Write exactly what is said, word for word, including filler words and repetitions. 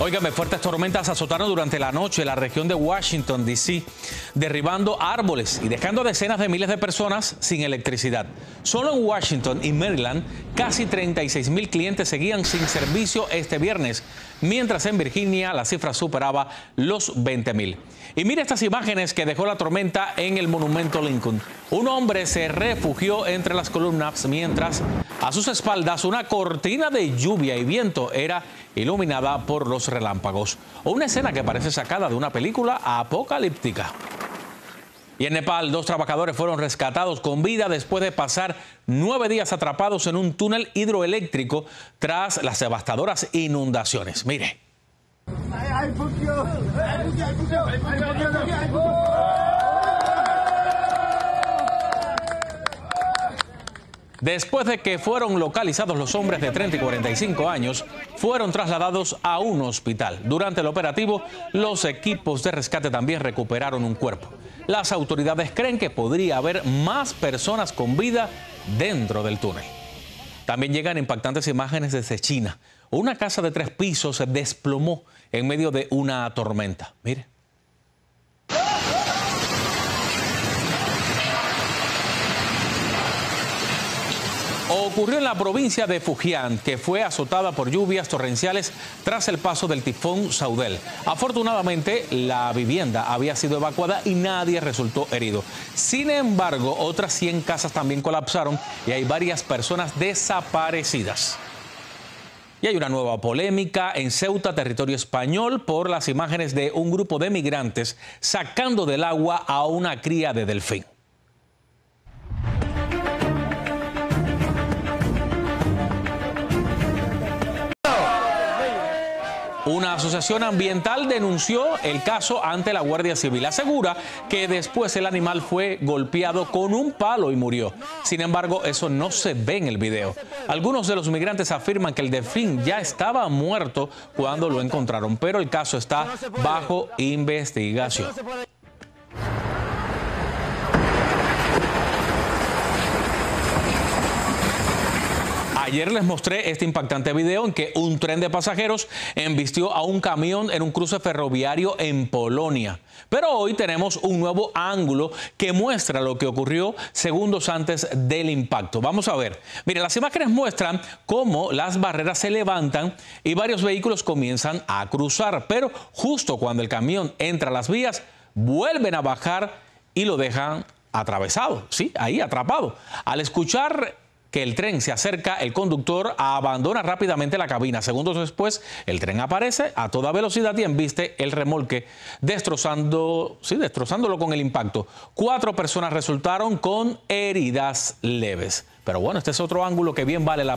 Óigame, fuertes tormentas azotaron durante la noche la región de Washington, D C, derribando árboles y dejando a decenas de miles de personas sin electricidad. Solo en Washington y Maryland, casi treinta y seis mil clientes seguían sin servicio este viernes, mientras en Virginia la cifra superaba los veinte mil. Y mire estas imágenes que dejó la tormenta en el monumento Lincoln. Un hombre se refugió entre las columnas mientras a sus espaldas una cortina de lluvia y viento era iluminada por los relámpagos. Una escena que parece sacada de una película apocalíptica. Y en Nepal, dos trabajadores fueron rescatados con vida después de pasar nueve días atrapados en un túnel hidroeléctrico tras las devastadoras inundaciones. Mire. Después de que fueron localizados, los hombres de treinta y cuarenta y cinco años fueron trasladados a un hospital. Durante el operativo, los equipos de rescate también recuperaron un cuerpo. Las autoridades creen que podría haber más personas con vida dentro del túnel. También llegan impactantes imágenes desde China. Una casa de tres pisos se desplomó en medio de una tormenta. Mire. Ocurrió en la provincia de Fujian, que fue azotada por lluvias torrenciales tras el paso del tifón Saudel. Afortunadamente, la vivienda había sido evacuada y nadie resultó herido. Sin embargo, otras cien casas también colapsaron y hay varias personas desaparecidas. Y hay una nueva polémica en Ceuta, territorio español, por las imágenes de un grupo de migrantes sacando del agua a una cría de delfín. Una asociación ambiental denunció el caso ante la Guardia Civil. Asegura que después el animal fue golpeado con un palo y murió. Sin embargo, eso no se ve en el video. Algunos de los migrantes afirman que el delfín ya estaba muerto cuando lo encontraron, pero el caso está bajo investigación. Ayer les mostré este impactante video en que un tren de pasajeros embistió a un camión en un cruce ferroviario en Polonia. Pero hoy tenemos un nuevo ángulo que muestra lo que ocurrió segundos antes del impacto. Vamos a ver. Mire, las imágenes muestran cómo las barreras se levantan y varios vehículos comienzan a cruzar. Pero justo cuando el camión entra a las vías, vuelven a bajar y lo dejan atravesado. Sí, ahí atrapado. Al escuchar que el tren se acerca, el conductor abandona rápidamente la cabina. Segundos después, el tren aparece a toda velocidad y embiste el remolque, destrozando, sí, destrozándolo con el impacto. Cuatro personas resultaron con heridas leves. Pero bueno, este es otro ángulo que bien vale la